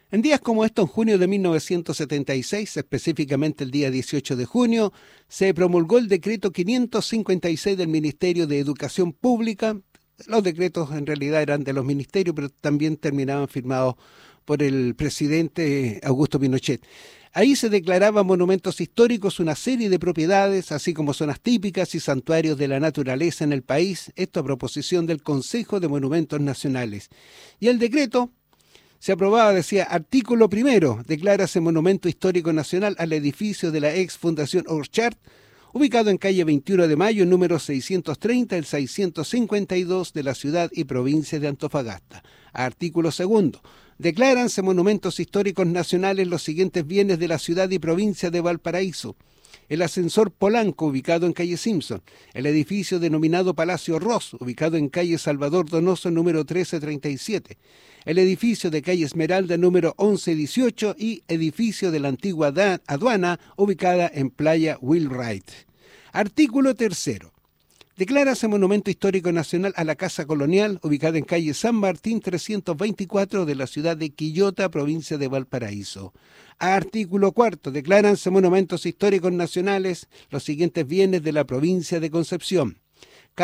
En días como estos, en junio de 1976, específicamente el día 18 de junio, se promulgó el decreto 556 del Ministerio de Educación Pública. Los decretos en realidad eran de los ministerios, pero también terminaban firmados por el presidente Augusto Pinochet. Ahí se declaraban monumentos históricos una serie de propiedades, así como zonas típicas y santuarios de la naturaleza en el país, esto a proposición del Consejo de Monumentos Nacionales. Y el decreto se aprobaba, decía, artículo primero, declárase monumento histórico nacional al edificio de la ex Fundación Orchard, ubicado en calle 21 de Mayo, número 630, el 652 de la ciudad y provincia de Antofagasta. Artículo segundo, decláranse monumentos históricos nacionales los siguientes bienes de la ciudad y provincia de Valparaíso: el ascensor Polanco, ubicado en calle Simpson; el edificio denominado Palacio Ross, ubicado en calle Salvador Donoso, número 1337; el edificio de calle Esmeralda, número 1118, y edificio de la antigua aduana, ubicada en Playa Wheelwright. Artículo tercero. Declárase monumento histórico nacional a la Casa Colonial, ubicada en calle San Martín 324 de la ciudad de Quillota, provincia de Valparaíso. Artículo cuarto. Decláranse monumentos históricos nacionales los siguientes bienes de la provincia de Concepción: